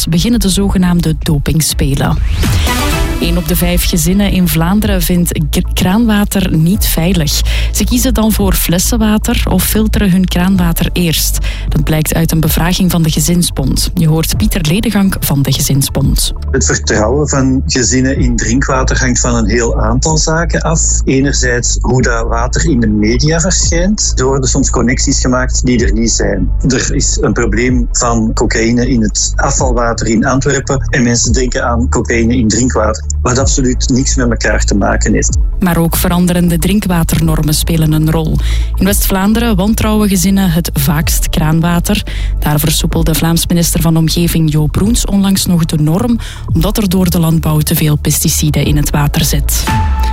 maand beginnen de zogenaamde dopingspelen. 1 op de 5 gezinnen in Vlaanderen vindt kraanwater niet veilig. Ze kiezen dan voor flessenwater of filteren hun kraanwater eerst. Dat blijkt uit een bevraging van de Gezinsbond. Je hoort Pieter Ledegang van de Gezinsbond. Het vertrouwen van gezinnen in drinkwater hangt van een heel aantal zaken af. Enerzijds hoe dat water in de media verschijnt. Er worden soms connecties gemaakt die er niet zijn. Er is een probleem van cocaïne in het afvalwater in Antwerpen en mensen denken aan cocaïne in drinkwater, wat absoluut niks met elkaar te maken heeft. Maar ook veranderende drinkwaternormen spelen een rol. In West-Vlaanderen wantrouwen gezinnen het vaakst kraanwater. Daar versoepelde Vlaams minister van Omgeving Jo Broens onlangs nog de norm, omdat er door de landbouw te veel pesticiden in het water zit.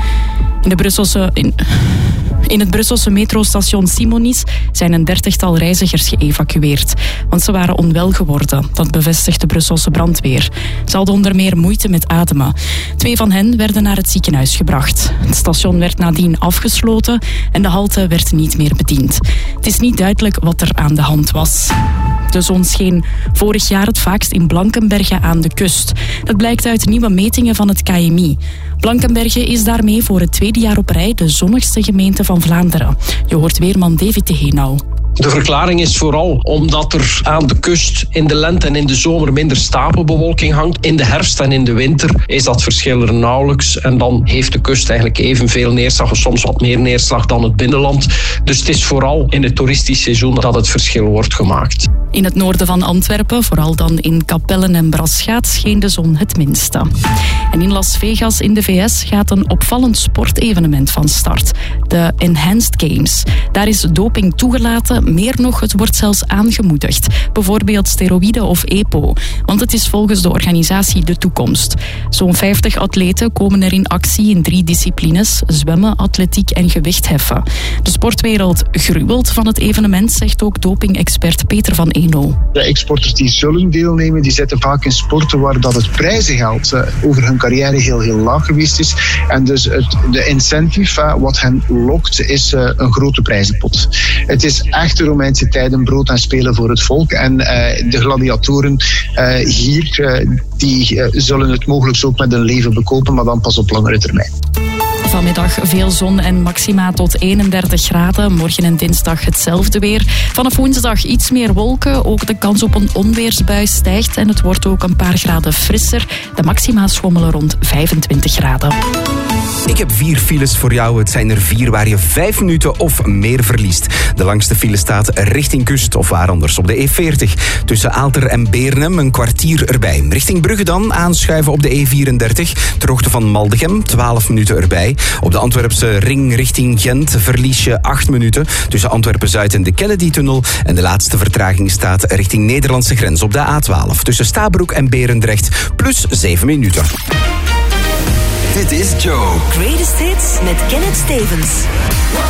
In het Brusselse metrostation Simonis zijn een 30-tal reizigers geëvacueerd, want ze waren onwel geworden. Dat bevestigt de Brusselse brandweer. Ze hadden onder meer moeite met ademen. 2 van hen werden naar het ziekenhuis gebracht. Het station werd nadien afgesloten en de halte werd niet meer bediend. Het is niet duidelijk wat er aan de hand was. De zon scheen vorig jaar het vaakst in Blankenberge aan de kust. Dat blijkt uit nieuwe metingen van het KMI. Blankenberge is daarmee voor het 2e jaar op rij de zonnigste gemeente van Vlaanderen. Je hoort weerman David de Heenau. De verklaring is vooral omdat er aan de kust in de lente en in de zomer minder stapelbewolking hangt. In de herfst en in de winter is dat verschil er nauwelijks. En dan heeft de kust eigenlijk evenveel neerslag of soms wat meer neerslag dan het binnenland. Dus het is vooral in het toeristisch seizoen dat het verschil wordt gemaakt. In het noorden van Antwerpen, vooral dan in Capellen en Braschaat, scheen de zon het minste. En in Las Vegas in de VS gaat een opvallend sportevenement van start. De Enhanced Games. Daar is doping toegelaten. Meer nog, het wordt zelfs aangemoedigd. Bijvoorbeeld steroïden of EPO. Want het is volgens de organisatie de toekomst. Zo'n 50 atleten komen er in actie in 3 disciplines: zwemmen, atletiek en gewichtheffen. De sportwereld gruwelt van het evenement, zegt ook doping-expert Peter van Eno. De exporters die zullen deelnemen, die zitten vaak in sporten waar dat het prijzengeld over hun carrière heel laag geweest is. En dus de incentive, wat hen lokt, is een grote prijzenpot. Het is echt de Romeinse tijden, brood en spelen voor het volk. En de gladiatoren hier, die zullen het mogelijk ook met hun leven bekopen, maar dan pas op langere termijn. Vanmiddag veel zon en maxima tot 31 graden. Morgen en dinsdag hetzelfde weer. Vanaf woensdag iets meer wolken. Ook de kans op een onweersbui stijgt en het wordt ook een paar graden frisser. De maxima schommelen rond 25 graden. Ik heb 4 files voor jou. Het zijn er 4 waar je 5 minuten of meer verliest. De langste file staat richting kust of waar anders op de E40. Tussen Aalter en Beernem een kwartier erbij. Richting Brugge dan aanschuiven op de E34. Ter hoogte van Maldegem 12 minuten erbij. Op de Antwerpse ring richting Gent verlies je 8 minuten. Tussen Antwerpen-Zuid en de Kennedy-tunnel. En de laatste vertraging staat richting Nederlandse grens op de A12. Tussen Stabroek en Berendrecht plus 7 minuten. Dit is Joe. Greatest Hits met Kenneth Stevens.